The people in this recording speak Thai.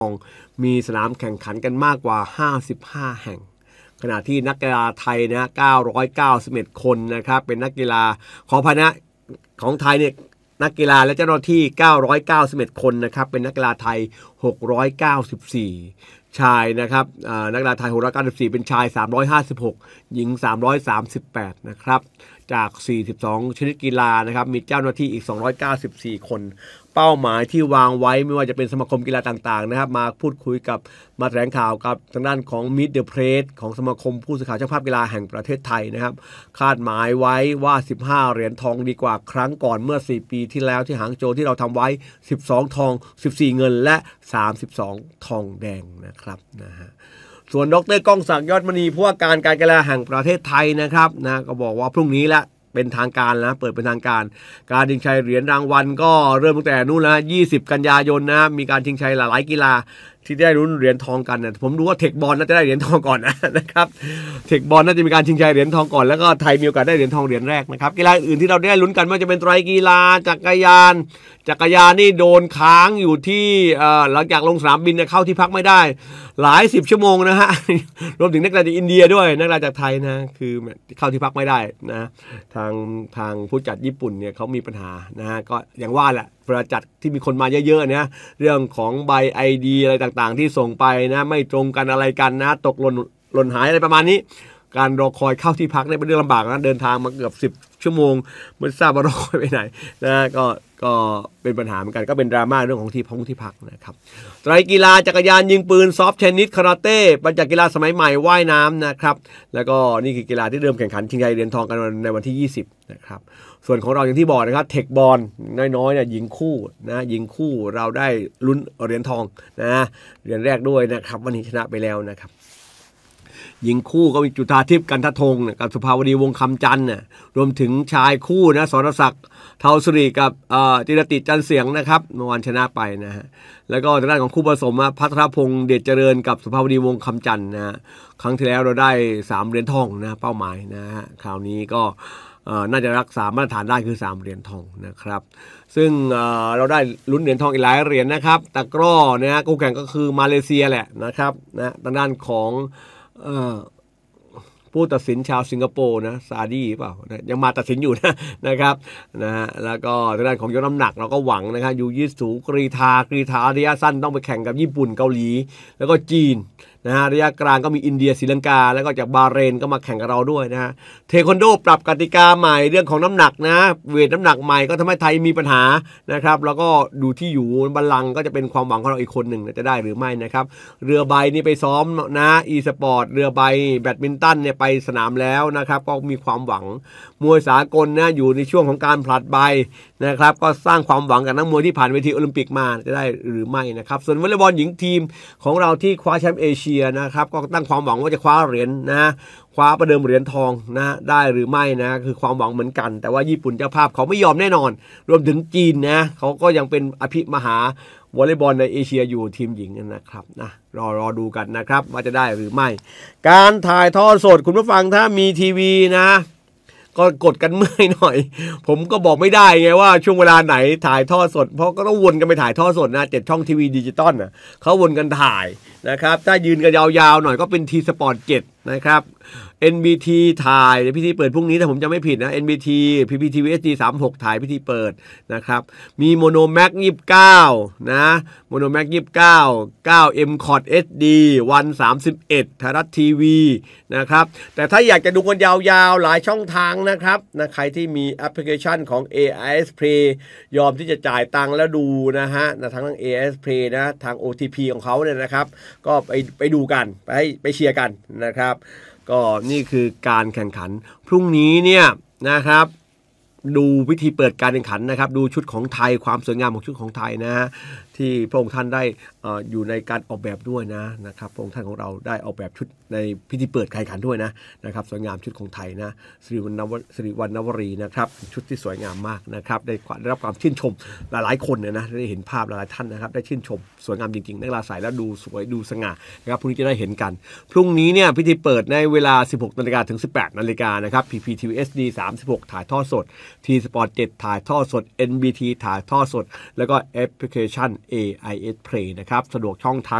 มีสนามแข่งขันกันมากกว่า55แห่งขณะที่นักกีฬาไทยนะ991คนนะครับเป็นนักกีฬาขอพนะของไทยเนี่ยนักกีฬาและเจ้าหน้าที่991คนนะครับเป็นนักกีฬาไทย694ชายนะครับนักกีฬาไทย694เป็นชาย356หญิง338นะครับจาก42ชนิดกีฬานะครับมีเจ้าหน้าที่อีก294คนเป้าหมายที่วางไว้ไม่ว่าจะเป็นสมาคมกีฬาต่างๆนะครับมาพูดคุยกับมาแถลงข่าวกับทางด้านของ Meet the Press ของสมาคมผู้สื่อข่าวช่างภาพกีฬาแห่งประเทศไทยนะครับคาดหมายไว้ว่า15เหรียญทองดีกว่าครั้งก่อนเมื่อ4ปีที่แล้วที่หางโจวที่เราทำไว้12ทอง14เงินและ32ทองแดงนะครับนะฮะส่วนดร.ก้องศักดิ์ยอดมณีผู้ว่าการการกีฬาแห่งประเทศไทยนะครับนะก็บอกว่าพรุ่งนี้ละเป็นทางการนะเปิดเป็นทางการการชิงชัยเหรียญรางวัลก็เริ่มตั้งแต่นู่นแล้ว20กันยายนนะมีการชิงชัยหลายกีฬาที่ได้ลุ้นเหรียญทองกันนะผมดูว่าเทคบอลน่าจะได้เหรียญทองก่อนนะครับเทคบอลน่าจะมีการชิงชัยเหรียญทองก่อนแล้วก็ไทยมีโอกาสได้เหรียญทองเหรียญแรกนะครับกีฬาอื่นที่เราได้ลุ้นกันว่าจะเป็นไตรกีฬาจักรยานนี่โดนค้างอยู่ที่หลังจากลงสนามบินเข้าที่พักไม่ได้หลาย10ชั่วโมงนะฮะรวมถึงนักกีฬาจากอินเดียด้วยนักกีฬาจากไทยนะคือเข้าที่พักไม่ได้นะทางผู้จัดญี่ปุ่นเนี่ยเขามีปัญหานะฮะก็อย่างว่าแหละเวลาจัดที่มีคนมาเยอะๆนะเรื่องของใบ ID อะไรต่างๆที่ส่งไปนะไม่ตรงกันอะไรกันนะตกหล่นหายอะไรประมาณนี้การรอคอยเข้าที่พักเนี่ยเป็นเรื่องลำบากนะเดินทางมาเกือบ10ชั่วโมงไม่ทราบว่ารอคอยไปไหนนะก็เป็นปัญหาเหมือนกันก็เป็นดราม่าเรื่องของที่พักนะครับไตรกีฬาจักรยานยิงปืนซอฟต์เทนนิสคาราเต้ปัญจกีฬาสมัยใหม่ว่ายน้ำนะครับแล้วก็นี่คือกีฬาที่เริ่มแข่งขันชิงชัยเหรียญทองกันในวันที่20นะครับส่วนของเราอย่างที่บอกนะครับเทคบอลน้อยๆเนี่ยยิงคู่เราได้ลุ้นเหรียญทองนะเหรียญแรกด้วยนะครับวันนี้ชนะไปแล้วนะครับยิงคู่ก็มีจุฑาทิพย์กันทธงกับสุภาวดีวงคำจันทร์รวมถึงชายคู่นะสรศักดิ์เทาสุริกับจิรติจันเสียงนะครับเมื่อวานชนะไปนะฮะแล้วก็ทางด้านของคู่ผสมพัทรพงษ์เดชเจริญกับสุภาวดีวงคำจันทร์นะฮะครั้งที่แล้วเราได้3เหรียญทองนะเป้าหมายนะฮะคราวนี้ก็น่าจะรักษามาตรฐานได้คือ3เหรียญทองนะครับซึ่งเราได้ลุ้นเหรียญทองอีกหลายเหรียญนะครับตะกร้อนะฮะคู่แข่งก็คือมาเลเซียแหละนะครับนะทางด้านของผู้ตัดสินชาวสิงคโปร์นะซาดี้เปล่านะยังมาตัดสินอยู่นะครับนะฮะแล้วก็ทางด้านของยกน้ำหนักเราก็หวังนะครับยูยิสูกรีธาระยะสั้นต้องไปแข่งกับญี่ปุ่นเกาหลีแล้วก็จีนนะฮะระยะกลางก็มีอินเดียศรีลังกาแล้วก็จากบาห์เรนก็มาแข่งกับเราด้วยนะฮะเทควันโดปรับกติกาใหม่เรื่องของน้ำหนักนะเวทน้ำหนักใหม่ก็ทำให้ไทยมีปัญหานะครับแล้วก็ดูที่อยู่บัลลังก์ก็จะเป็นความหวังของเราอีกคนหนึ่งจะได้หรือไม่นะครับเรือใบนี่ไปซ้อมนะอีสปอร์ตเรือใบแบดมินตันเนี่ยไปสนามแล้วนะครับก็มีความหวังมวยสากลนะอยู่ในช่วงของการผลัดใบนะครับก็สร้างความหวังกับนักมวยที่ผ่านเวทีโอลิมปิกมาจะได้หรือไม่นะครับส่วนวอลเลย์บอลหญิงทีมของเราที่คว้าแชมป์เอเชียนะครับก็ตั้งความหวังว่าจะคว้าเหรียญนะคว้าประเดิมเหรียญทองนะได้หรือไม่นะคือความหวังเหมือนกันแต่ว่าญี่ปุ่นเจ้าภาพเขาไม่ยอมแน่นอนรวมถึงจีนนะเขาก็ยังเป็นอภิมหาวอลเลย์บอลในเอเชียอยู่ทีมหญิงนะครับนะรอดูกันนะครับว่าจะได้หรือไม่การถ่ายทอดสดคุณผู้ฟังถ้ามีทีวีนะก็กดกันเมื่อยหน่อยผมก็บอกไม่ได้ไงว่าช่วงเวลาไหนถ่ายทอดสดเพราะก็ต้องวนกันไปถ่ายทอดสดนะ7ช่องทีวีดิจิตอลนะเขาวนกันถ่ายนะครับถ้ายืนกันยาวๆหน่อยก็เป็นทีสปอร์ต7นะครับ NBT ถ่ายพิธีเปิดพรุ่งนี้ถ้าผมจำไม่ผิดนะ NBT PPTV HD 36ถ่ายพิธีเปิดนะครับมีโมโนแม็ก29นะโมโนแม็ก29 9 M Cot HD วัน31ไทยรัฐทีวีนะครับแต่ถ้าอยากจะดูกันยาวๆหลายช่องทางนะครับนะใครที่มีแอปพลิเคชันของ AIS Play ยอมที่จะจ่ายตังค์แล้วดูนะฮะทั้งAIS Play นะทาง OTP ของเขาเนี่ยนะครับก็ไปดูกันไปเชียร์กันนะครับก็นี่คือการแข่งขันพรุ่งนี้เนี่ยนะครับดูวิธีเปิดการแข่งขันนะครับดูชุดของไทยความสวยงามของชุดของไทยนะฮะที่พระองค์ท่านได้อยู่ในการออกแบบด้วยนะครับพระองค์ท่านของเราได้ออกแบบชุดในพิธีเปิดการแข่งขันด้วยนะครับสวยงามชุดของไทยนะสิริวัณณวรีนะครับชุดที่สวยงามมากนะครับได้รับความชื่นชมหลายๆคนเนี่ยนะได้เห็นภาพหลายๆท่านนะครับได้ชื่นชมสวยงามจริงๆนักกีฬาใส่แล้วดูสวยดูสง่านะครับพรุ่งนี้จะได้เห็นกันพรุ่งนี้เนี่ยพิธีเปิดในเวลา 16 นาฬิกาถึง 18 นาฬิกานะครับ PPTV SD 36ถ่ายทอดสด T Sport 7ถ่ายทอดสด NBT ถ่ายทอดสดแล้วก็แอปพลิเคชัน AIS Play นะครับนะครับสะดวกช่องทาง